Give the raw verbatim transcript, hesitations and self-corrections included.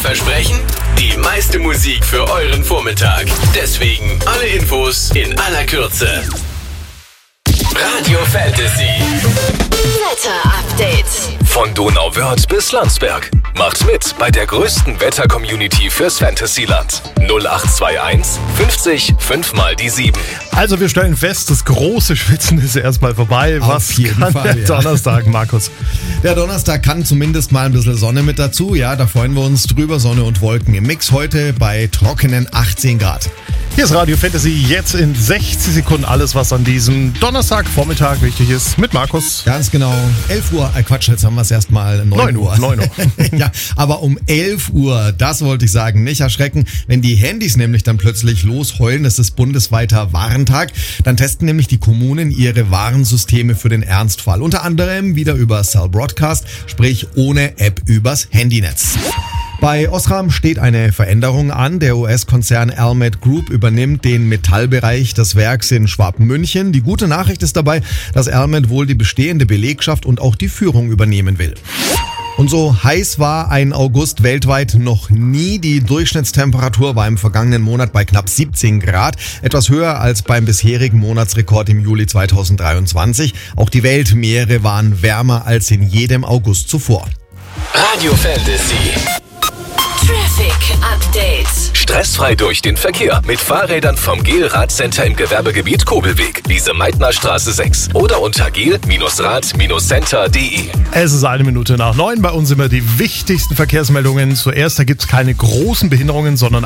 Versprechen? Die meiste Musik für euren Vormittag. Deswegen alle Infos in aller Kürze. Radio Fantasy. Wetter-Update. Von Donauwörth bis Landsberg. Macht mit bei der größten Wetter-Community fürs Fantasyland. null acht zwei eins fünfzig fünf mal die sieben. Also wir stellen fest, das große Schwitzen ist erstmal vorbei. Auf Was jeden kann Fall, der ja. Donnerstag, Markus? Der Donnerstag kann zumindest mal ein bisschen Sonne mit dazu. Ja, da freuen wir uns drüber. Sonne und Wolken im Mix heute bei trockenen achtzehn Grad. Hier ist Radio Fantasy, jetzt in sechzig Sekunden alles, was an diesem Donnerstagvormittag wichtig ist, mit Markus. Ganz genau. elf Uhr, äh Quatsch, jetzt haben wir es erstmal neun Uhr. neun Uhr. Ja, aber um elf Uhr, das wollte ich sagen, nicht erschrecken. Wenn die Handys nämlich dann plötzlich losheulen, das ist bundesweiter Warentag, dann testen nämlich die Kommunen ihre Warnsysteme für den Ernstfall. Unter anderem wieder über Cell Broadcast, sprich ohne App übers Handynetz. Bei Osram steht eine Veränderung an. Der U S-Konzern Elmet Group übernimmt den Metallbereich des Werks in Schwabmünchen. Die gute Nachricht ist dabei, dass Elmet wohl die bestehende Belegschaft und auch die Führung übernehmen will. Und so heiß war ein August weltweit noch nie. Die Durchschnittstemperatur war im vergangenen Monat bei knapp siebzehn Grad, etwas höher als beim bisherigen Monatsrekord im Juli zweitausenddreiundzwanzig. Auch die Weltmeere waren wärmer als in jedem August zuvor. Radio Fantasy. Traffic Update. Stressfrei durch den Verkehr mit Fahrrädern vom Gel Radcenter im Gewerbegebiet Kobelweg, Lise-Meitner-Straße sechs oder unter gel Rad Center punkt de. Es ist eine Minute nach neun. Bei uns immer die wichtigsten Verkehrsmeldungen. Zuerst, da gibt es keine großen Behinderungen, sondern